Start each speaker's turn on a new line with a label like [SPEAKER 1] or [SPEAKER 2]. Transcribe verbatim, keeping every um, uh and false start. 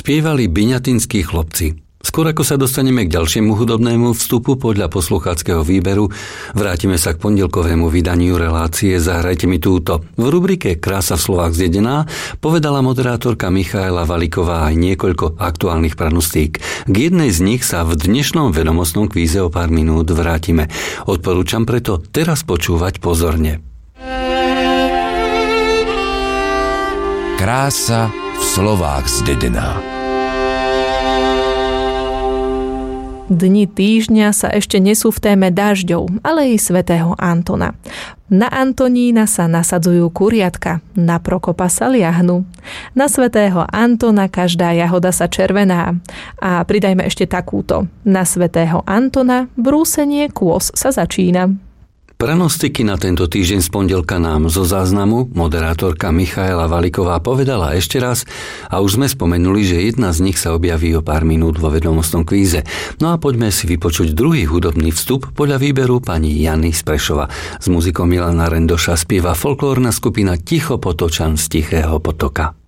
[SPEAKER 1] Spievali Byňatinskí chlopci. Skôr ako sa dostaneme k ďalšiemu hudobnému vstupu podľa poslucháckeho výberu, vrátime sa k pondelkovému vydaniu relácie Zahrajte mi túto. V rubrike Krása v slovách z Dedena povedala moderátorka Michaela Valíková aj niekoľko aktuálnych pranostík. K jednej z nich sa v dnešnom vedomostnom kvíze o pár minút vrátime. Odporúčam preto teraz počúvať pozorne.
[SPEAKER 2] Krása v slovách z Dedena.
[SPEAKER 3] Dni týždňa sa ešte nesú v téme dažďov, ale i svätého Antona. Na Antonína sa nasadzujú kuriatka, na Prokopa sa liahnu. Na svätého Antona každá jahoda sa červená. A pridajme ešte takúto. Na svätého Antona brúsenie kôs sa začína.
[SPEAKER 1] Pranostiky na tento týždeň z pondelka nám zo záznamu moderátorka Michaela Valíková povedala ešte raz a už sme spomenuli, že jedna z nich sa objaví o pár minút vo vedomostnom kvíze. No a poďme si vypočuť druhý hudobný vstup podľa výberu pani Jany z Prešova. S muzikou Milana Rendoša spieva folklórna skupina Ticho Potočan z Tichého potoka.